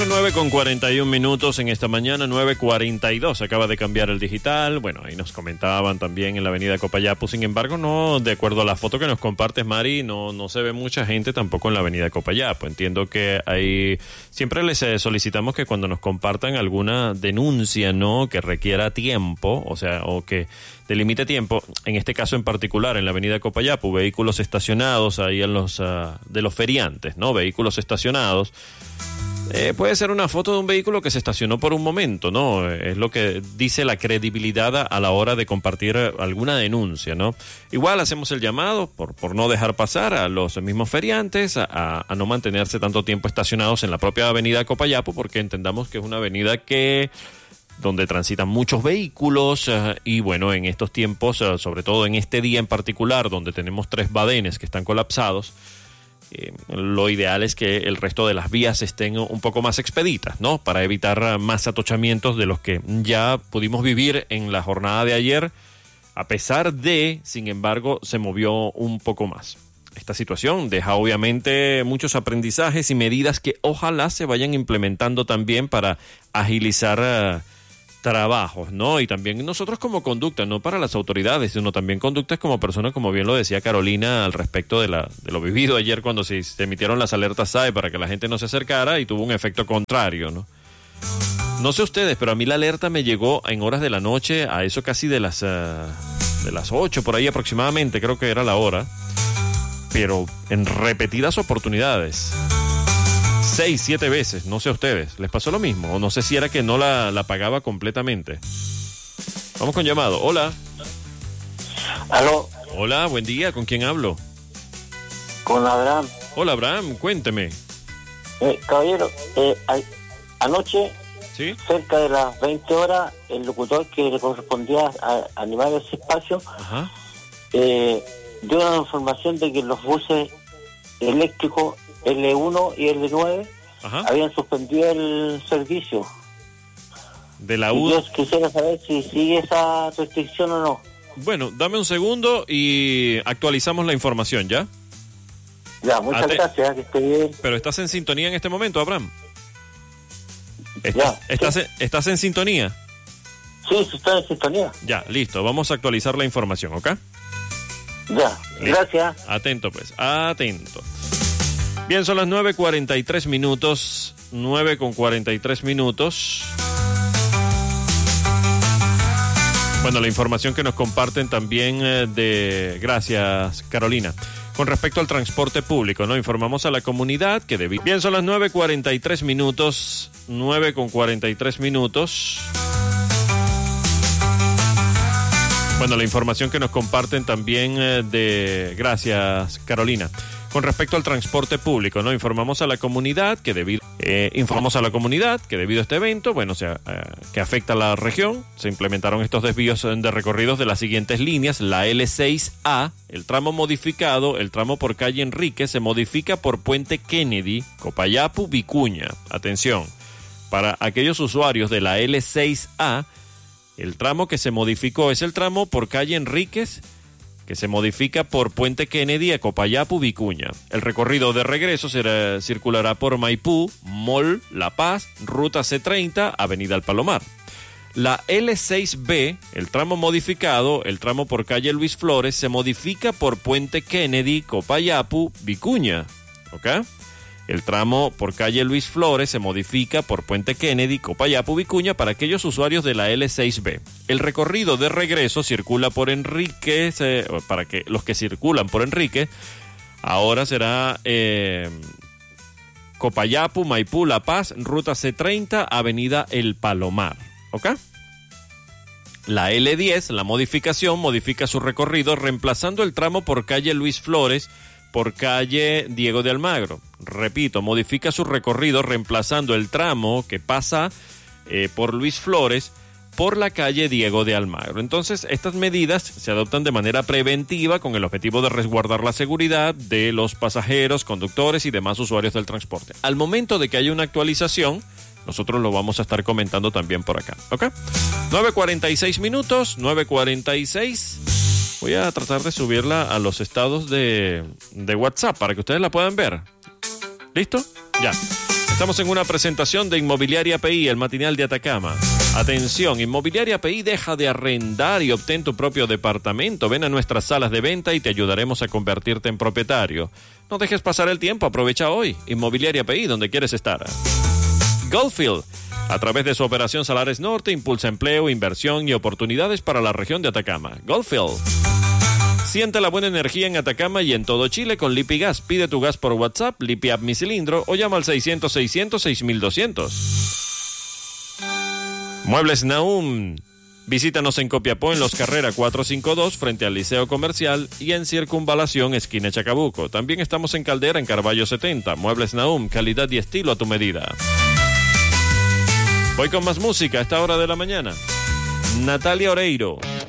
9:41 en esta mañana, 9:42. Acaba de cambiar el digital. Bueno, ahí nos comentaban también en la avenida Copayapu. Sin embargo, no, de acuerdo a la foto que nos compartes, Mari, no se ve mucha gente tampoco en la avenida Copayapu. Entiendo que ahí siempre les solicitamos que cuando nos compartan alguna denuncia, ¿no?, que requiera tiempo, o sea, o que delimite tiempo, en este caso en particular, en la avenida Copayapu, vehículos estacionados ahí en los de los feriantes, ¿no? Vehículos estacionados. Puede ser una foto de un vehículo que se estacionó por un momento, ¿no? Es lo que dice la credibilidad a la hora de compartir alguna denuncia, ¿no? Igual hacemos el llamado por no dejar pasar a los mismos feriantes a no mantenerse tanto tiempo estacionados en la propia avenida Copayapu, porque entendamos que es una avenida donde transitan muchos vehículos y bueno, en estos tiempos, sobre todo en este día en particular, donde tenemos 3 badenes que están colapsados, lo ideal es que el resto de las vías estén un poco más expeditas, ¿no? Para evitar más atochamientos de los que ya pudimos vivir en la jornada de ayer, a pesar de, sin embargo, se movió un poco más. Esta situación deja obviamente muchos aprendizajes y medidas que ojalá se vayan implementando también para agilizar trabajos, ¿no? Y también nosotros como conducta, no para las autoridades, sino también conductas como personas, como bien lo decía Carolina al respecto de lo vivido ayer cuando se emitieron las alertas SAE para que la gente no se acercara y tuvo un efecto contrario, ¿no? No sé ustedes, pero a mí la alerta me llegó en horas de la noche, a eso casi de las 8 por ahí aproximadamente, creo que era la hora, pero en repetidas oportunidades. 6, 7 veces, no sé a ustedes, ¿les pasó lo mismo? O no sé si era que no la pagaba completamente. Vamos con llamado. Hola. Aló. Hola, buen día, ¿con quién hablo? Con Abraham. Hola, Abraham, cuénteme. Caballero, anoche, ¿sí?, cerca de las 20 horas, el locutor que le correspondía a animar ese espacio, dio una información de que los buses eléctricos L1 y L9 habían suspendido el servicio. De la U. Yo quisiera saber si sigue esa restricción o no. Bueno, dame un segundo y actualizamos la información, ¿ya? Ya, muchas gracias, que esté bien. Pero ¿estás en sintonía en este momento, Abraham? Ya. ¿Estás en sintonía? Sí, estoy en sintonía. Ya, listo, vamos a actualizar la información, ¿ok? Ya, listo. Gracias. Atento, pues, atento. Bien, son las 9:43, 9:43. Bueno, la información que nos comparten también gracias, Carolina. Con respecto al transporte público, ¿no? Informamos a la comunidad que Bien, son las 9:43, 9:43. Bueno, la información que nos comparten también gracias, Carolina. Con respecto al transporte público, ¿no? Informamos a la comunidad que debido a este evento, bueno, que afecta a la región, se implementaron estos desvíos de recorridos de las siguientes líneas. La L6A, el tramo modificado, el tramo por calle Enrique, se modifica por Puente Kennedy, Copayapu, Vicuña. Atención, para aquellos usuarios de la L6A, el tramo que se modificó es el tramo por calle Enríquez, que se modifica por Puente Kennedy a Copayapu, Vicuña. El recorrido de regreso circulará por Maipú, Mall, La Paz, Ruta C30, Avenida El Palomar. La L6B, el tramo modificado, el tramo por calle Luis Flores, se modifica por Puente Kennedy, Copayapu, Vicuña. ¿Ok? El tramo por calle Luis Flores se modifica por Puente Kennedy, Copayapu, Vicuña para aquellos usuarios de la L6B. El recorrido de regreso circula por Enrique, para que los que circulan por Enrique, ahora será Copayapu, Maipú, La Paz, Ruta C30, Avenida El Palomar. ¿Ok? La L10, la modificación, modifica su recorrido reemplazando el tramo por calle Luis Flores por calle Diego de Almagro. Repito, modifica su recorrido reemplazando el tramo que pasa por Luis Flores por la calle Diego de Almagro. Entonces, estas medidas se adoptan de manera preventiva con el objetivo de resguardar la seguridad de los pasajeros, conductores y demás usuarios del transporte. Al momento de que haya una actualización, nosotros lo vamos a estar comentando también por acá, ¿ok? 9:46, 9:46. Voy a tratar de subirla a los estados de WhatsApp para que ustedes la puedan ver. ¿Listo? Ya. Estamos en una presentación de Inmobiliaria PI, el matinal de Atacama. Atención, Inmobiliaria PI deja de arrendar y obtén tu propio departamento. Ven a nuestras salas de venta y te ayudaremos a convertirte en propietario. No dejes pasar el tiempo, aprovecha hoy. Inmobiliaria PI, donde quieres estar. Goldfield, a través de su operación Salares Norte, impulsa empleo, inversión y oportunidades para la región de Atacama. Goldfield. Siente la buena energía en Atacama y en todo Chile con Lipi Gas. Pide tu gas por WhatsApp, Lipi App Mi Cilindro o llama al 600-600-6200. Muebles Nahum. Visítanos en Copiapó en Los Carrera 452 frente al Liceo Comercial y en Circunvalación esquina Chacabuco. También estamos en Caldera en Carballo 70. Muebles Nahum, calidad y estilo a tu medida. Voy con más música a esta hora de la mañana. Natalia Oreiro.